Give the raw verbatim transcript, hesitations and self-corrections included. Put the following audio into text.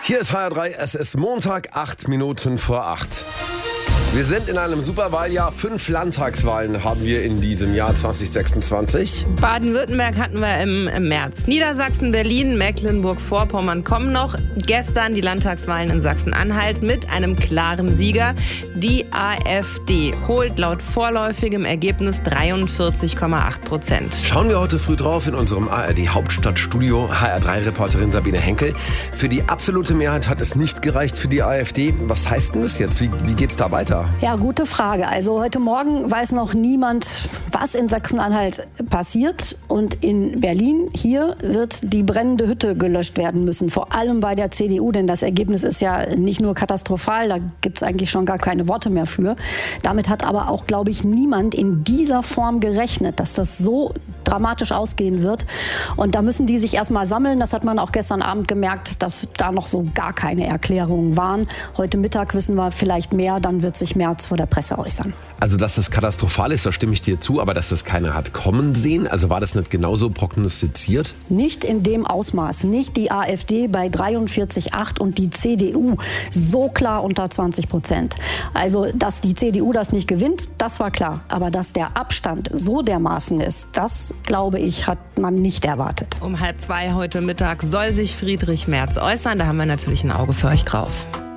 Hier ist H R drei, es ist Montag, acht Minuten vor acht. Wir sind in einem Superwahljahr. Fünf Landtagswahlen haben wir in diesem Jahr zwanzig sechsundzwanzig. Baden-Württemberg hatten wir im, im März. Niedersachsen, Berlin, Mecklenburg-Vorpommern kommen noch. Gestern die Landtagswahlen in Sachsen-Anhalt mit einem klaren Sieger. Die AfD holt laut vorläufigem Ergebnis dreiundvierzig Komma acht Prozent. Schauen wir heute früh drauf in unserem A R D-Hauptstadtstudio. H R drei Reporterin Sabine Henkel. Für die absolute Mehrheit hat es nicht gereicht für die AfD. Was heißt denn das jetzt? Wie, wie geht's da weiter? Ja, gute Frage. Also heute Morgen weiß noch niemand, was in Sachsen-Anhalt passiert. Und in Berlin, hier wird die brennende Hütte gelöscht werden müssen. Vor allem bei der C D U, denn das Ergebnis ist ja nicht nur katastrophal, da gibt es eigentlich schon gar keine Worte mehr für. Damit hat aber auch, glaube ich, niemand in dieser Form gerechnet, dass das so dramatisch ausgehen wird. Und da müssen die sich erstmal sammeln. Das hat man auch gestern Abend gemerkt, dass da noch so gar keine Erklärungen waren. Heute Mittag wissen wir vielleicht mehr, dann wird sich Merz vor der Presse äußern. Also, dass das katastrophal ist, da stimme ich dir zu, aber dass das keiner hat kommen sehen, also war das nicht genauso prognostiziert? Nicht in dem Ausmaß. Nicht die AfD bei dreiundvierzig Komma acht und die C D U so klar unter zwanzig Prozent. Also, dass die C D U das nicht gewinnt, das war klar. Aber dass der Abstand so dermaßen ist, das, glaube ich, hat man nicht erwartet. Um halb zwei heute Mittag soll sich Friedrich Merz äußern. Da haben wir natürlich ein Auge für euch drauf.